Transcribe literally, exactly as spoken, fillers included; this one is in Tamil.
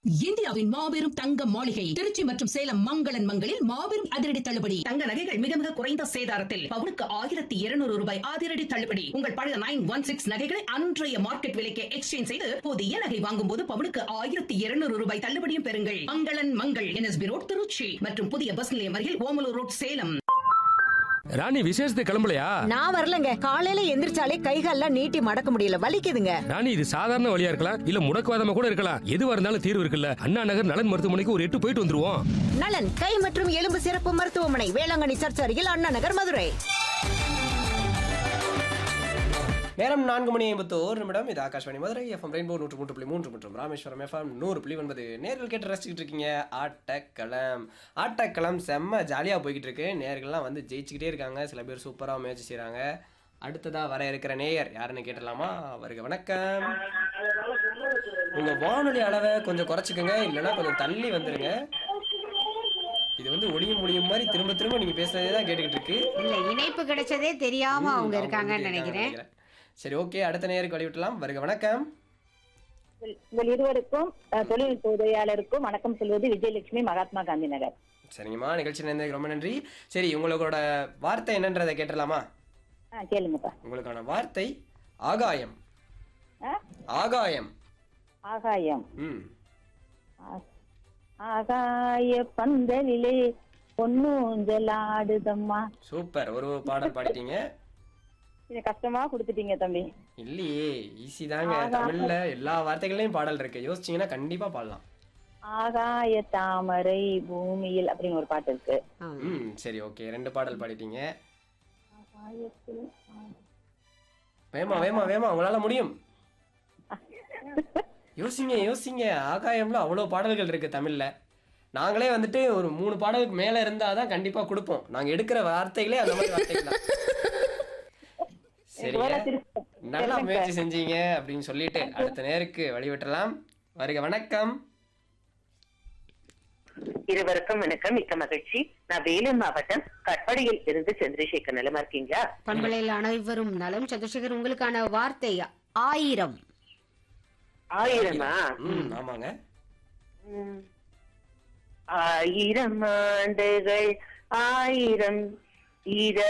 இந்தியாவின் மாபெரும் தங்க மாளிகை திருச்சி மற்றும் சேலம் மங்களன் மங்களில் மாபெரும் அதிரடி தள்ளுபடி. தங்க நகைகள் மிக மிக குறைந்த சேதாரத்தில் பவுனுக்கு ஆயிரத்தி இருநூறு ரூபாய் அதிரடி தள்ளுபடி. உங்கள் பழைய நைன் ஒன் சிக்ஸ் நகைகளை அன்றைய மார்க்கெட் விலைக்கு எக்ஸ்சேஞ்ச் செய்து புதிய நகை வாங்கும் போது பவுனுக்கு ஆயிரத்தி இருநூறு ரூபாய் தள்ளுபடியும் பெறுங்கள். மங்களன் மங்கள் என்எஸ்பி ரோட் திருச்சி மற்றும் புதிய பஸ் நிலையம் அருகில் ஓமலூர் ரோட் சேலம். ராணி விசேஷத்துக்கு கிளம்பலையா? நான் வரலங்க. காலையில எந்திரிச்சாலே கைகால்லாம் நீட்டி மடக்க முடியல, வலிக்குதுங்க. ராணி இது சாதாரண வழியா இருக்கலாம், இல்ல முடக்குவாதமா கூட இருக்கலாம். எதுவா இருந்தாலும் தீர்வு இருக்குல்ல. அண்ணா நகர் நலன் மருத்துவமனைக்கு ஒரு எட்டு போயிட்டு வந்துருவோம். நலன் கை மற்றும் எலும்பு சிறப்பு மருத்துவமனை, வேளாங்கண்ணி சர்ச் அருகில், அண்ணா நகர், மதுரை. நேரம் நான்கு மணி ஐம்பத்தோரு நிமிடம். இது ஆகாஷ்வாணி மதுரை எஃப்எம் ரெயின்போ நூற்று மூன்று புள்ளி மூன்று மற்றும் ராமேஸ்வரம் எஃப்எம் நூறு புள்ளி ஒன்பது. நேர்கள் கேட்டு ரசிச்சுக்கிட்டு இருக்கீங்க ஆட்டக்களம். ஆட்டக்களம் செம்ம ஜாலியாக போய்கிட்டு இருக்கு. நேர்கள்லாம் வந்து ஜெயிச்சுக்கிட்டே இருக்காங்க. சில பேர் சூப்பராக முயற்சி செய்கிறாங்க. அடுத்ததாக வர இருக்கிற நேயர் யாருன்னு கேட்டலாமா? அவருக்கு வணக்கம். உங்கள் வானொலி அளவை கொஞ்சம் குறைச்சிக்கோங்க, இல்லைன்னா கொஞ்சம் தள்ளி வந்துடுங்க. இது வந்து ஒளியும் மொழியும் மாதிரி திரும்ப திரும்ப நீங்கள் பேசுறதே தான் கேட்டுக்கிட்டு இருக்கு. இல்லை, இணைப்பு கிடைச்சதே தெரியாம அவங்க இருக்காங்கன்னு நினைக்கிறேன். சரி, ஓகே, அடுத்த நேருக்கு வழிவிட்டலாம். வருக வணக்கம். உங்கள் இருவருக்கும் தொழில்நுட்ப உதவியாளருக்கும் வணக்கம் சொல்வது விஜயலட்சுமி, மகாத்மா காந்தி நகர். சரிங்கம்மா, நிகழ்ச்சி நேர்ந்ததுக்கு ரொம்ப நன்றி. சரி, உங்களோட வார்த்தை என்னன்றதை கேட்டலாமா? கேளுங்கப்பா. உங்களுக்கான வார்த்தை ஆகாயம். ஆகாயம். ஆகாயம். ம். ஆகாய பந்தலிலே பொன்னூஞ்சல் ஆடுதம்மா. சூப்பர், ஒரு பாடல் பாடிட்டீங்க. இது கஷ்டமா கொடுத்துட்டீங்க தம்பி. இல்லையே, ஈஸி தாங்க. தமிழ்ல எல்லா வார்த்தைகளையும் பாடல் இருக்கு, யோசிச்சீங்கன்னா கண்டிப்பா பாடலாம். ஆகாய தாமரை பூமியில் அப்படின்னு ஒரு பாட்டு இருக்கு. ம், சரி, ஓகே, ரெண்டு பாடல் பாடிட்டீங்க. வேமா வேமா வேமா, உங்களால முடியும். யோசிங்க யோசிங்க. ஆகாயம்ல அவ்வளோ பாடல்கள் இருக்கு தமிழ்ல. நாங்களே வந்துட்டு ஒரு மூணு பாடலுக்கு மேல இருந்தாதான் கண்டிப்பா கொடுப்போம். நாங்க எடுக்கிற வார்த்தைகளே அந்த மாதிரி வார்த்தைகள் தான். சரி, நல்லா முயற்சி செஞ்சீங்க அப்படின்னு சொல்லிட்டு அடுத்த நேருக்கு வழிவிட்டலாம். வருக வணக்கம். இருவருக்கும் வணக்கம், மிக்க மகிழ்ச்சி. நான் வேலூர் மாவட்டம் கட்படியில் இருந்து சந்திரசேகர். நலமா இருக்கீங்களா? பண்பலையில் அனைவரும் நலம். சந்திரசேகர், உங்களுக்கான வார்த்தை ஆயிரம். ஆயிரமா? ஆமாங்க. ஆயிரம் ஆண்டுகள், ஆயிரம்